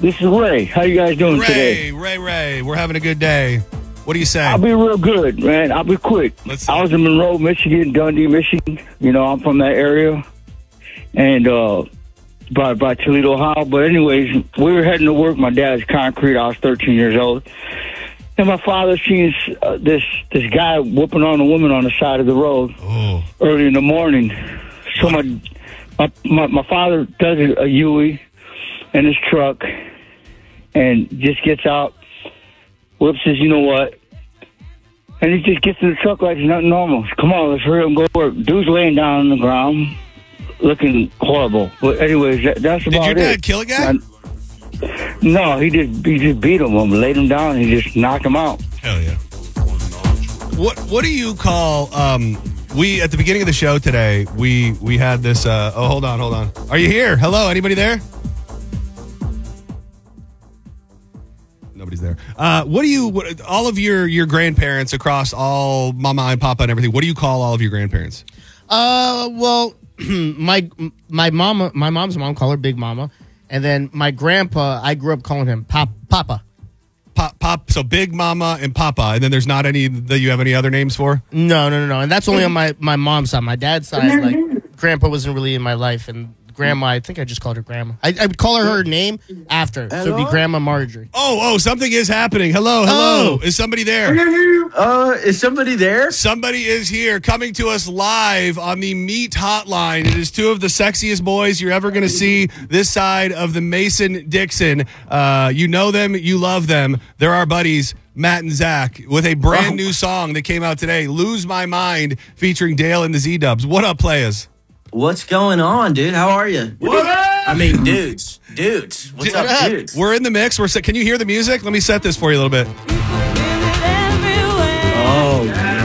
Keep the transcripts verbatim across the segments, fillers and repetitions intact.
This is Ray. How you guys doing Ray, today? Ray, Ray, Ray. We're having a good day. What do you say? I'll be real good, man. I'll be quick. Let's see. I was in Monroe, Michigan, Dundee, Michigan. You know, I'm from that area. And uh, by, by Toledo, Ohio. But anyways, we were heading to work. My dad's concrete. I was thirteen years old. And my father sees uh, this this guy whooping on a woman on the side of the road oh. early in the morning. So my my, my, my father does a U-E in his truck and just gets out, whips says, you know what? And he just gets in the truck like it's nothing normal. Come on, let's hurry up and go to work. Dude's laying down on the ground, looking horrible. But anyways, that, that's about it. Did your dad kill a guy? I, no, he just he just beat him, laid him down, and he just knocked him out. Hell yeah. What What do you call? Um, we at the beginning of the show today, we we had this. Uh, oh, hold on, hold on. Are you here? Hello, anybody there? Nobody's there. Uh, what do you? What, all of your your grandparents across all mama and papa and everything. What do you call all of your grandparents? Uh, well, my my mama, my mom's mom, call her Big Mama. And then my grandpa, I grew up calling him Pop, Papa. Pop, Pop. So Big Mama and Papa. And then there's not any that you have any other names for? No, no, no, no. And that's only on my, my mom's side. My dad's side, like, Grandpa wasn't really in my life. And Grandma, I think I just called her Grandma. I, I would call her her name after. Hello? So it'd be Grandma Marjorie. Oh, oh, something is happening. Hello, hello. Oh. Is somebody there? Uh, is somebody there? Somebody is here coming to us live on the Meat Hotline. It is two of the sexiest boys you're ever going to see this side of the Mason-Dixon. Uh, you know them. You love them. They're our buddies, Matt and Zach, with a brand new song that came out today, Lose My Mind, featuring Dale and the Z-Dubs. What up, players? What's going on, dude? How are you? What up? I mean, dudes. Dudes. What's Dude, up, dudes? We're in the mix. We're set. Can you hear the music? Let me set this for you a little bit. Oh,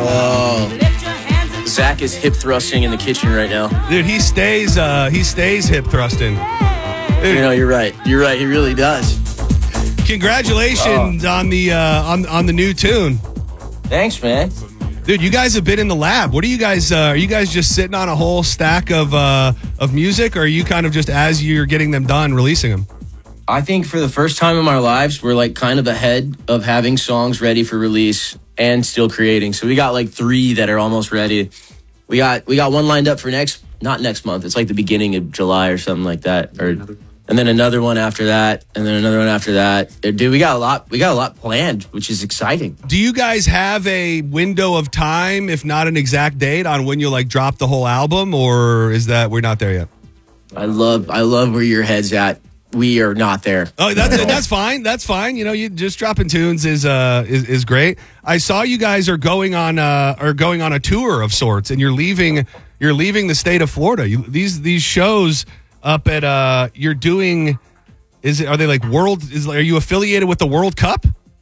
whoa. Zach is hip thrusting in the kitchen right now. Dude, he stays uh, he stays hip thrusting. Dude, You know, you're right. You're right. He really does. congratulations on the uh, on on the new tune. Thanks, man. Dude, you guys have been in the lab. What are you guys? Uh, are you guys just sitting on a whole stack of uh, of music, or are you kind of just as you're getting them done, releasing them? I think for the first time in our lives, we're like kind of ahead of having songs ready for release and still creating. So we got like three that are almost ready. We got we got one lined up for next, not next month. It's like the beginning of July or something like that, or and then another one after that, and then another one after that. Dude, we got a lot. We got a lot planned, which is exciting. Do you guys have a window of time, if not an exact date, on when you'll like drop the whole album, or is that we're not there yet? I love I love where your head's at. We are not there. Oh, that's that's fine. That's fine. You know, you just dropping tunes is uh is, is great. I saw you guys are going on uh are going on a tour of sorts, and you're leaving you're leaving the state of Florida. You, these these shows up at uh you're doing is it are they like world is are you affiliated with the World Cup?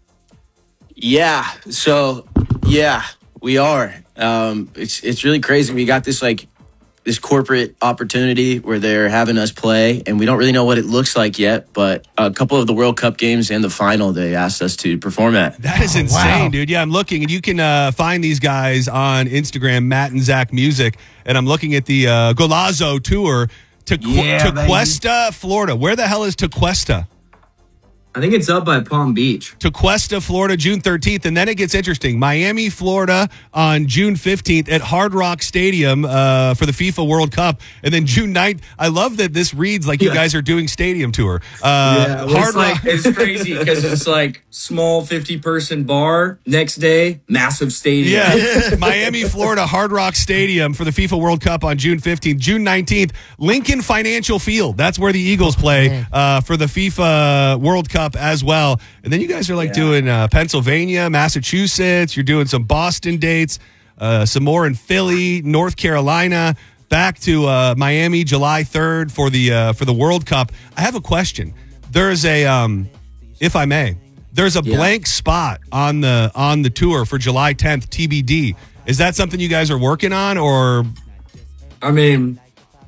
Yeah. So yeah, we are. Um, it's it's really crazy. We got this like this corporate opportunity where they're having us play, and we don't really know what it looks like yet, but a couple of the World Cup games and the final they asked us to perform at. That is insane, wow. Dude. Yeah, I'm looking, and you can uh, find these guys on Instagram, Matt and Zach Music, and I'm looking at the uh, Golazo tour to yeah, Tequesta, Florida. Where the hell is Tequesta? I think it's up by Palm Beach. Tequesta, Florida, June thirteenth. And then it gets interesting. Miami, Florida on June fifteenth at Hard Rock Stadium uh, for the FIFA World Cup. And then June ninth. I love that this reads like you yeah. guys are doing stadium tour. Uh, yeah, well, Hard it's, Rock. like, it's crazy because it's like small fifty-person bar. Next day, massive stadium. Yeah, Miami, Florida, Hard Rock Stadium for the FIFA World Cup on June fifteenth. June nineteenth, Lincoln Financial Field. That's where the Eagles play uh, for the FIFA World Cup as well. And then you guys are like yeah. doing uh, Pennsylvania, Massachusetts. You're doing some Boston dates, uh, some more in Philly, North Carolina, back to uh, Miami, July third for the uh, for the World Cup. I have a question. There's a, um, if I may, there's a yeah. blank spot on the on the tour for July tenth, T B D. Is that something you guys are working on, or? I mean,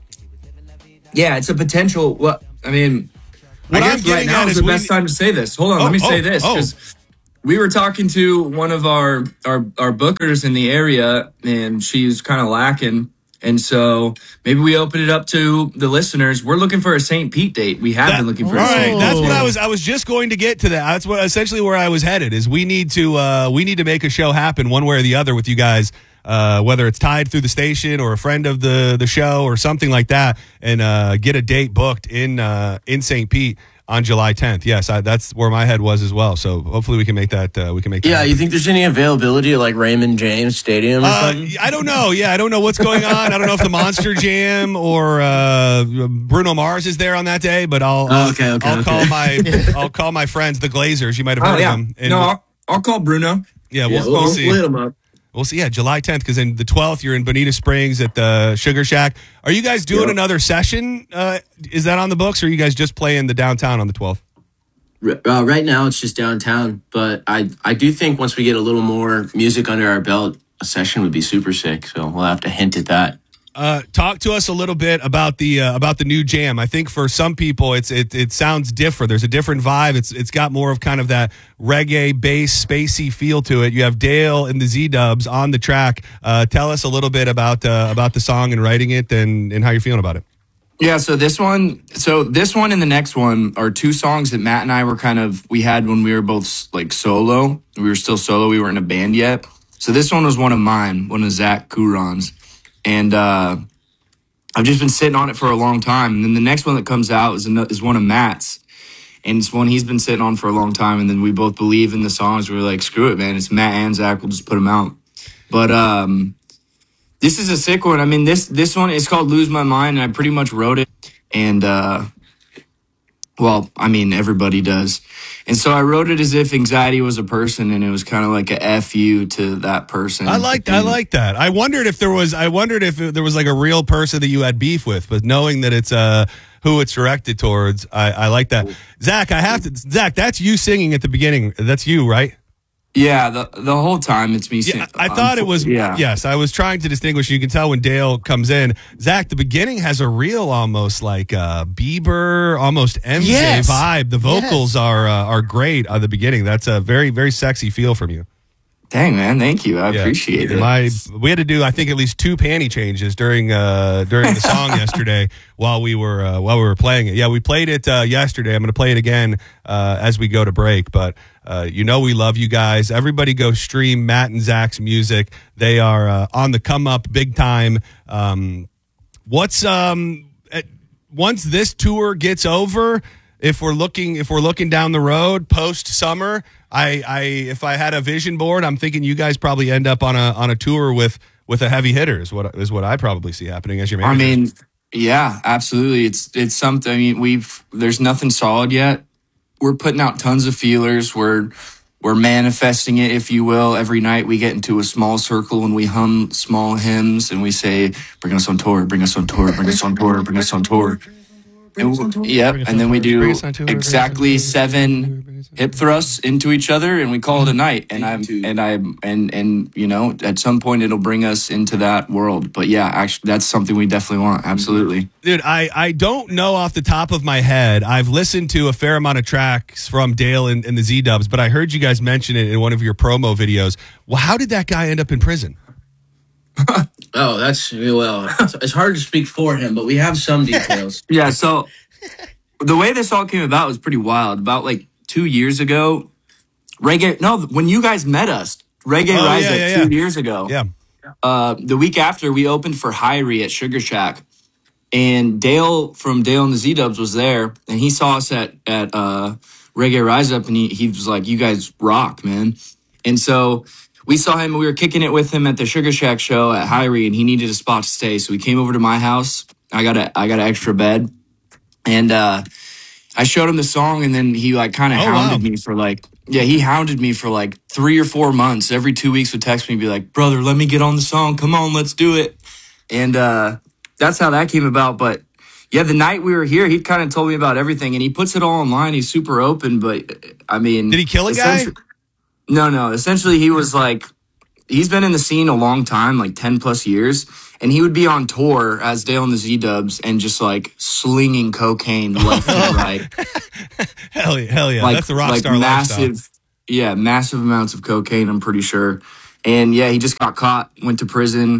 yeah, it's a potential. Well, I mean. What I I'm guess right now is the we, best time to say this. Hold on, oh, let me oh, say this because oh. we were talking to one of our our, our bookers in the area, and she's kind of lacking. And so maybe we open it up to the listeners. We're looking for a Saint Pete date. We have That- been looking for all a Saint right, Pete that's date. what I was. I was just going to get to that. That's what essentially where I was headed. Is we need to uh, we need to make a show happen one way or the other with you guys. Uh, whether it's tied through the station or a friend of the the show or something like that, and uh, get a date booked in uh, in Saint Pete on July tenth. Yes, I, that's where my head was as well. So hopefully we can make that. Uh, we can make. That Yeah, happen. you think there's any availability at like Raymond James Stadium or Uh, something? I don't know. Yeah, I don't know what's going on. I don't know if the Monster Jam or uh, Bruno Mars is there on that day, but I'll Oh, okay, okay, I'll okay. call my I'll call my friends, the Glazers. You might have heard Oh, yeah. of them. And No, we'll- I'll, I'll call Bruno. yeah, Yeah, we'll, we'll, we'll see. we'll hit 'em up. We'll see. Yeah, July tenth, because then the twelfth you're in Bonita Springs at the Sugar Shack. Are you guys doing Yeah. another session? Uh, is that on the books, or are you guys just playing the downtown on the twelfth? R- Uh, right now, it's just downtown, but I I do think once we get a little more music under our belt, a session would be super sick. So we'll have to hint at that. Uh, talk to us a little bit about the uh, about the new jam. I think for some people, it's it it sounds different. There's a different vibe. It's it's got more of kind of that reggae bass, spacey feel to it. You have Dale and the Z Dubs on the track. Uh, tell us a little bit about uh, about the song and writing it, and and how you're feeling about it. Yeah, so this one, so this one and the next one are two songs that Matt and I were kind of we had when we were both like solo. We were still solo. We weren't in a band yet. So this one was one of mine, one of Zach Couron's, and uh, I've just been sitting on it for a long time. And then the next one that comes out is ano- is one of Matt's, and it's one he's been sitting on for a long time. And then we both believe in the songs. We were like, screw it, man. It's Matt and Zach. We'll just put them out. But um, this is a sick one. I mean, this this one is called "Lose My Mind," and I pretty much wrote it. And uh, well, I mean, everybody does. And so I wrote it as if anxiety was a person, and it was kind of like a F you to that person. I like I like that. I wondered if there was I wondered if there was like a real person that you had beef with, but knowing that it's uh who it's directed towards, I, I like that. Zach, I have to Zach, that's you singing at the beginning. That's you, right? Yeah, the the whole time it's me. Yeah, sing- I thought it was. Yeah. Yes, I was trying to distinguish. You can tell when Dale comes in. Zach, the beginning has a real, almost like uh, Bieber, almost M J Yes. vibe. The vocals are uh, are great at the beginning. That's a very very sexy feel from you. Dang, man, thank you. I Yeah. appreciate it. My we had to do I think at least two panty changes during uh during the song yesterday while we were uh, while we were playing it. Yeah, we played it uh, yesterday. I'm going to play it again uh, as we go to break. But uh, you know we love you guys. Everybody go stream Matt and Zach's music. They are uh, on the come up big time. Um, what's um at, once this tour gets over? If we're looking, if we're looking down the road post summer, I, I, if I had a vision board, I'm thinking you guys probably end up on a on a tour with with a heavy hitter. Is what is what I probably see happening as your manager. I mean, yeah, absolutely. It's it's something. I mean, we've there's nothing solid yet. We're putting out tons of feelers. We're we're manifesting it, if you will. Every night we get into a small circle and we hum small hymns and we say, "Bring us on tour, bring us on tour, bring us on tour, bring us on tour." And we- yep, and then we do Bring us on tour, bring us on exactly tour, seven hip thrusts into each other, and we call it a night. And I'm and I'm and and you know, at some point it'll bring us into that world. But yeah, actually, that's something we definitely want. Absolutely. Dude, I, I don't know off the top of my head. I've listened to a fair amount of tracks from Dale and, and the Z Dubs, but I heard you guys mention it in one of your promo videos. Well, how did that guy end up in prison? Oh, that's well. It's, it's hard to speak for him, but we have some details. Yeah, so the way this all came about was pretty wild. About like two years ago, Reggae, no, when you guys met us, Reggae Oh, Rise yeah, Up yeah, two yeah. years ago. Yeah. Uh, the week after, we opened for Hyrie at Sugar Shack. And Dale from Dale and the Z-Dubs was there, and he saw us at, at uh, Reggae Rise Up, and he, he was like, you guys rock, man. And so we saw him, we were kicking it with him at the Sugar Shack show at Hyrie, and he needed a spot to stay. So he came over to my house. I got a I got an extra bed. And uh, I showed him the song, and then he like kind of Oh, hounded wow. me for like, yeah, he hounded me for like three or four months. Every two weeks would text me and be like, brother, let me get on the song. Come on, let's do it. And uh, that's how that came about. But yeah, the night we were here, he kind of told me about everything, and he puts it all online. He's super open, but I mean, Did he kill a guy? essentially- No, no. Essentially, he was like, he's been in the scene a long time, like ten plus years, and he would be on tour as Dale and the Z-Dubs and just like slinging cocaine left and right. Hell yeah, hell yeah. Like, That's the rock like star massive, lifestyle. yeah, massive amounts of cocaine, I'm pretty sure. And yeah, he just got caught, went to prison.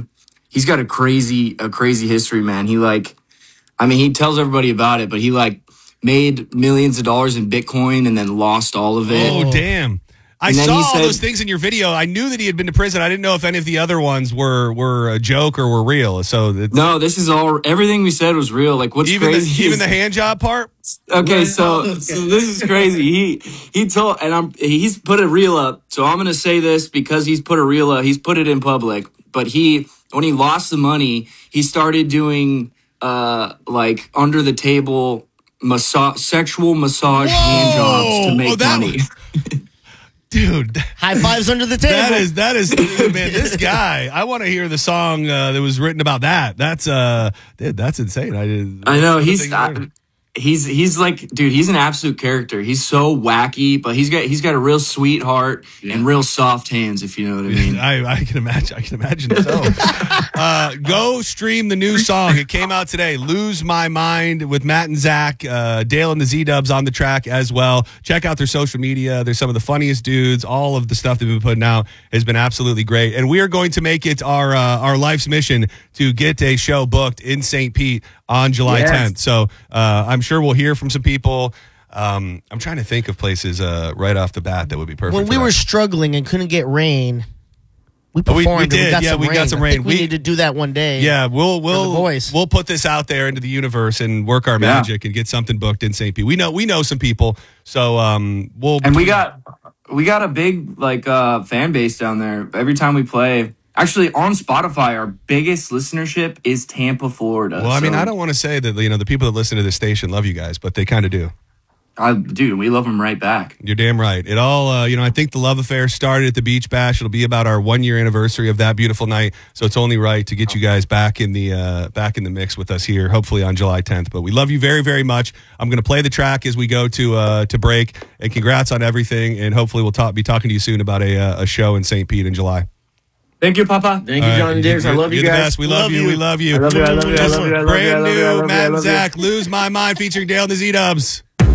he's got a crazy a crazy history, man. He like, I mean, he tells everybody about it, but he like made millions of dollars in Bitcoin and then lost all of it. Oh, damn. I And then saw he all said- those things in your video. I knew that he had been to prison. I didn't know if any of the other ones were were a joke or were real. So it's, No, this is all. Everything we said was real. Like, what's even crazy? the, even is- the hand job part. Okay, so so this is crazy. He he told, and I'm he's put a reel up. So I'm gonna say this because he's put a reel up. He's put it in public. But he, when he lost the money, he started doing uh like under the table massage, sexual massage hand jobs to make Oh, that money. was- Dude, High fives under the table. that is that is man. This guy, I want to hear the song uh, that was written about that. That's uh, dude, that's insane. I did. I know what a he's thing to uh, learn. he's he's like, dude, he's an absolute character. He's so wacky, but he's got he's got a real sweet heart and real soft hands, if you know what I mean. I, I can imagine. I can imagine so. uh, go stream the new song. It came out today. "Lose My Mind" with Matt and Zach, uh, Dale and the Z Dubs on the track as well. Check out their social media. They're some of the funniest dudes. All of the stuff they've been putting out has been absolutely great. And we are going to make it our uh, our life's mission to get a show booked in Saint Pete on July Yes. tenth. So uh, I'm sure we'll hear from some people. Um, I'm trying to think of places uh, right off the bat that would be perfect. When for we that. were struggling and couldn't get rain, we Oh, we- we performed. and did. got Yeah, some we rain. got some I rain. think we, We- need to do that one day. Yeah, we'll the we'll boys. we'll put this out there into the universe and work our magic and get something booked in Saint Pete. We know we know some people, so um, we'll And we got we got a big like uh fan base down there. Every time we play, actually on Spotify, our biggest listenership is Tampa, Florida. Well, I mean, So, I don't want to say that you know the people that listen to this station love you guys, but they kind of do. I, dude, we love them right back. You're damn right. It all, uh, you know, I think the love affair started at the Beach Bash. It'll be about our one year anniversary of that beautiful night, so it's only right to get you guys back in the uh, back in the mix with us here, hopefully on July tenth. But we love you very, very much. I'm going to play the track as we go to uh, to break, and congrats on everything. And hopefully we'll talk, be talking to you soon about a uh, a show in Saint Pete in July. Thank you, Papa. Thank you, All John and Diggs. I You're- love you you're the guys. best. We love, you. We love you. I love you. I love you. I love you. I love you. I Brand love you. I new love you. I Matt and love you. Zach, "Lose My Mind" featuring Dale and the Z Dubs.